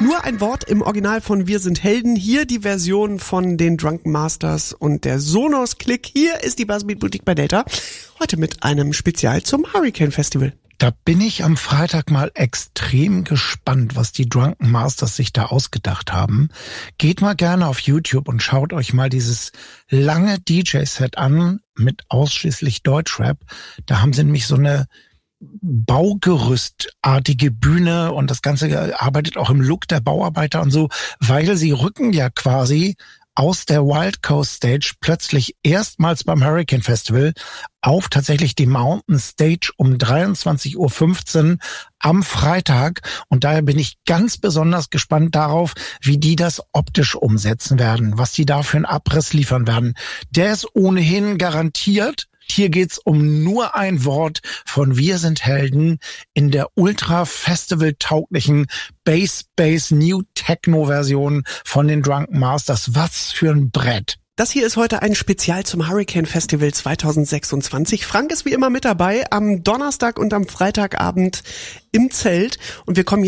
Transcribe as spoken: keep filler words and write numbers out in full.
Nur ein Wort im Original von Wir sind Helden. Hier die Version von den Drunken Masters und der Sonos Click. Hier ist die Buzzbeat Boutique bei Delta. Heute mit einem Spezial zum Hurricane Festival. Da bin ich am Freitag mal extrem gespannt, was die Drunken Masters sich da ausgedacht haben. Geht mal gerne auf YouTube und schaut euch mal dieses lange D J-Set an mit ausschließlich Deutschrap. Da haben sie nämlich so eine Baugerüstartige Bühne und das Ganze arbeitet auch im Look der Bauarbeiter und so, weil sie rücken ja quasi aus der Wild Coast Stage plötzlich erstmals beim Hurricane Festival auf tatsächlich die Mountain Stage um dreiundzwanzig Uhr fünfzehn am Freitag. Und daher bin ich ganz besonders gespannt darauf, wie die das optisch umsetzen werden, was die da für einen Abriss liefern werden. Der ist ohnehin garantiert. Hier geht's um nur ein Wort von Wir sind Helden in der ultra-festival-tauglichen Bass-Bass-New-Techno-Version von den Drunken Masters. Was für ein Brett! Das hier ist heute ein Spezial zum Hurricane Festival zwanzig sechsundzwanzig. Frank ist wie immer mit dabei am Donnerstag und am Freitagabend im Zelt und wir kommen